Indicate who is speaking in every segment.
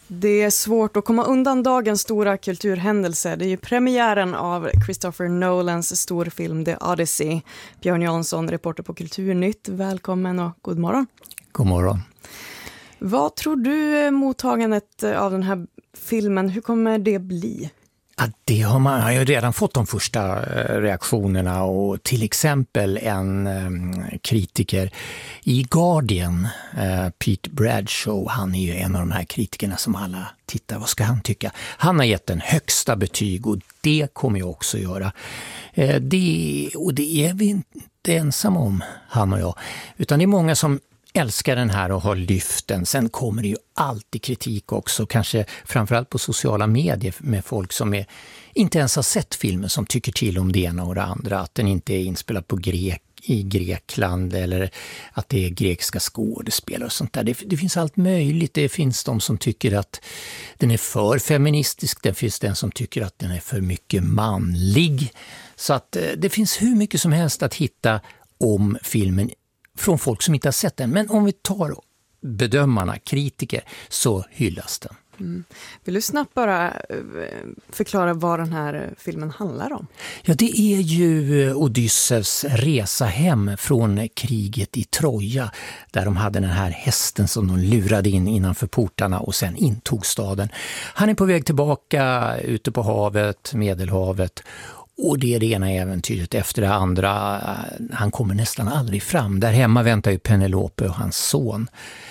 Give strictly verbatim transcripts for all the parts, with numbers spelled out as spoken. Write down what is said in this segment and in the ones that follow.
Speaker 1: Det är svårt att komma undan dagens stora kulturhändelse. Det är ju premiären av Christopher Nolans storfilm The Odyssey. Björn Jansson, reporter på Kulturnytt. Välkommen och god morgon.
Speaker 2: God morgon.
Speaker 1: Vad tror du mottagandet av den här filmen, hur kommer det bli?
Speaker 2: Ja, det har man har ju redan fått de första reaktionerna, och till exempel en um, kritiker i Guardian, uh, Pete Bradshaw, han är ju en av de här kritikerna som alla tittar, vad ska han tycka? Han har gett en högsta betyg, och det kommer jag också göra. Uh, det, och det är vi inte ensamma om, han och jag, utan det är många som älskar den här och har lyft den. Sen kommer det ju alltid kritik också, kanske framförallt på sociala medier, med folk som är, inte ens har sett filmen, som tycker till om det ena och det andra. Att den inte är inspelad på grek, i Grekland, eller att det är grekiska skådespelare och sånt där. Det, det finns allt möjligt. Det finns de som tycker att den är för feministisk. Det finns den som tycker att den är för mycket manlig. Så att det finns hur mycket som helst att hitta om filmen från folk som inte har sett den. Men om vi tar bedömarna, kritiker, så hyllas den.
Speaker 1: Mm. Vill du snabbt bara förklara vad den här filmen handlar om?
Speaker 2: Ja, det är ju Odysseus resa hem från kriget i Troja, där de hade den här hästen som de lurade in innanför portarna och sen intog staden. Han är på väg tillbaka ute på havet, Medelhavet. Och det är det ena äventyret efter det andra. Han kommer nästan aldrig fram. Där hemma väntar ju Penelope och hans son.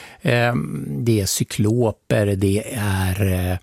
Speaker 2: Det är cykloper, det är...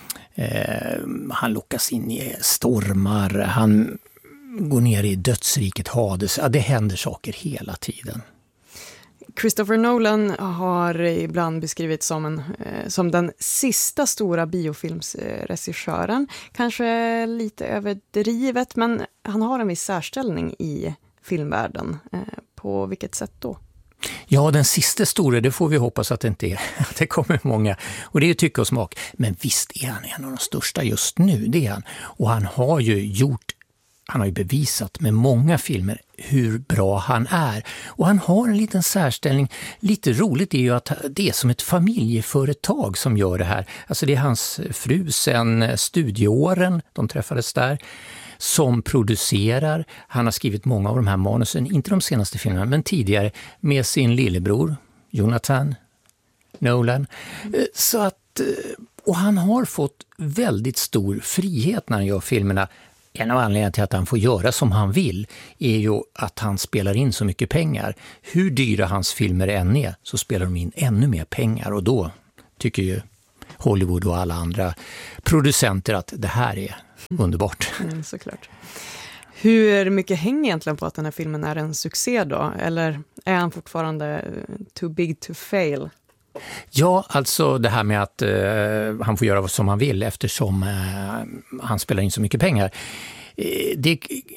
Speaker 2: Han lockas in i stormar, han går ner i dödsriket Hades. Ja, det händer saker hela tiden.
Speaker 1: Christopher Nolan har ibland beskrivits som, en, som den sista stora biofilmsregissören. Kanske lite överdrivet, men han har en viss särställning i filmvärlden. På vilket sätt då?
Speaker 2: Ja, den sista stora, det får vi hoppas att det inte är. Det kommer många. Och det är ju tycke och smak. Men visst är han en av de största just nu, det är han. Och han har ju gjort Han har ju bevisat med många filmer hur bra han är. Och han har en liten särställning. Lite roligt är ju att det är som ett familjeföretag som gör det här. Alltså det är hans fru sen studieåren, de träffades där, som producerar. Han har skrivit många av de här manusen, inte de senaste filmerna, men tidigare, med sin lillebror, Jonathan Nolan. Så att, och han har fått väldigt stor frihet när han gör filmerna. En av anledningarna till att han får göra som han vill är ju att han spelar in så mycket pengar. Hur dyra hans filmer än är, så spelar de in ännu mer pengar. Och då tycker ju Hollywood och alla andra producenter att det här är underbart.
Speaker 1: Mm, såklart. Hur mycket hänger egentligen på att den här filmen är en succé då? Eller är han fortfarande too big to fail?
Speaker 2: Ja, alltså det här med att uh, han får göra vad som han vill eftersom uh, han spelar in så mycket pengar. Uh, det,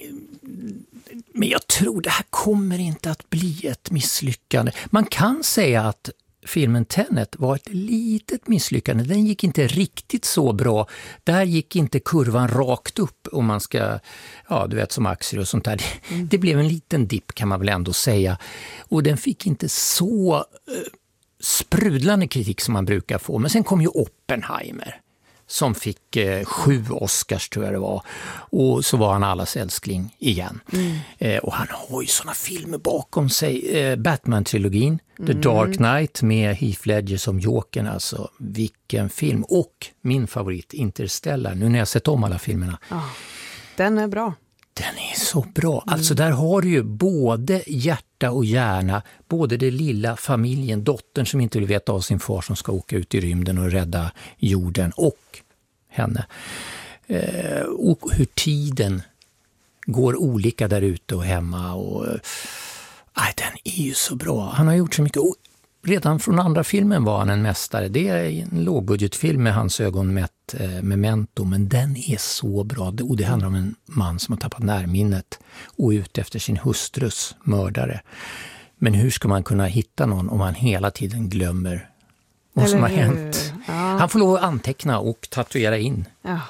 Speaker 2: men jag tror det här kommer inte att bli ett misslyckande. Man kan säga att filmen Tenet var ett litet misslyckande. Den gick inte riktigt så bra. Där gick inte kurvan rakt upp, om man ska, ja du vet, som aktier och sånt där. Mm. Det blev en liten dipp, kan man väl ändå säga. Och den fick inte så... Uh, sprudlande kritik som man brukar få. Men sen kom ju Oppenheimer som fick eh, sju Oscars, tror jag det var. Och så var han allas älskling igen. Mm. Eh, och han har ju såna filmer bakom sig. Eh, Batman-trilogin, mm. The Dark Knight med Heath Ledger som Jokern. Alltså, vilken film. Och min favorit, Interstellar. Nu när jag sett om alla filmerna.
Speaker 1: Oh, den är bra.
Speaker 2: Den är så bra. Alltså där har du ju både hjärta och hjärna, både det lilla familjen, dottern som inte vill veta av sin far som ska åka ut i rymden och rädda jorden, och henne. Eh, och hur tiden går olika där ute och hemma. Och, eh, den är ju så bra. Han har gjort så mycket. Och redan från andra filmen var han en mästare. Det är en lågbudgetfilm med hans ögon mätt, eh, Memento, men den är så bra. Och det handlar om en man som har tappat närminnet och ut efter sin hustrus mördare. Men hur ska man kunna hitta någon om man hela tiden glömmer vad som har hänt? Ja. Han får lov att anteckna och tatuera in.
Speaker 1: Ja.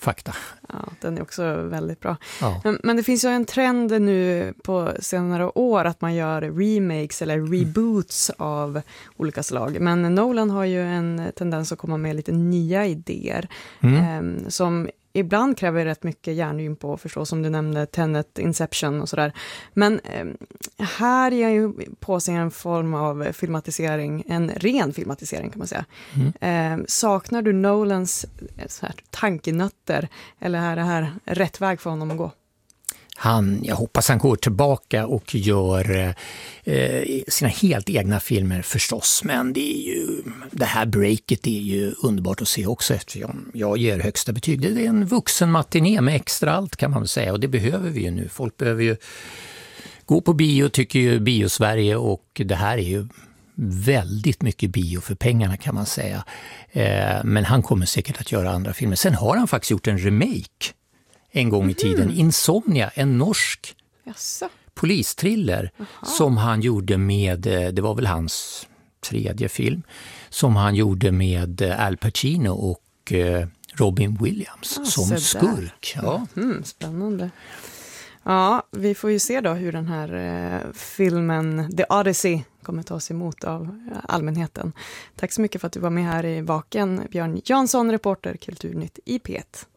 Speaker 2: fakta.
Speaker 1: Ja, den är också väldigt bra.
Speaker 2: Ja.
Speaker 1: Men, men det finns ju en trend nu på senare år att man gör remakes eller reboots mm. av olika slag. Men Nolan har ju en tendens att komma med lite nya idéer mm. eh, som ibland kräver rätt mycket hjärngym på, förstås, som du nämnde, Tenet, Inception och sådär. Men eh, här är ju på sig en form av filmatisering, en ren filmatisering kan man säga. Mm. Eh, saknar du Nolans så här, tankenötter, eller är det här rätt väg för honom att gå?
Speaker 2: Han, jag hoppas han går tillbaka och gör eh, sina helt egna filmer förstås, men det är ju, det här breaket är ju underbart att se också, eftersom jag ger högsta betyg. Det är en vuxen matiné med extra allt, kan man väl säga, och det behöver vi ju nu. Folk behöver ju gå på bio, tycker ju Bio-Sverige, och det här är ju väldigt mycket bio för pengarna, kan man säga. Eh, men han kommer säkert att göra andra filmer. Sen har han faktiskt gjort en remake en gång i tiden. Mm. Insomnia, en norsk
Speaker 1: Jaså.
Speaker 2: polistriller. Aha. Som han gjorde med, det var väl hans tredje film, som han gjorde med Al Pacino och Robin Williams ah, som skurk. Ja.
Speaker 1: Mm, spännande. Ja, vi får ju se då hur den här eh, filmen The Odyssey kommer tas emot av allmänheten. Tack så mycket för att du var med här i Vaken, Björn Jansson, reporter Kulturnytt i P ett.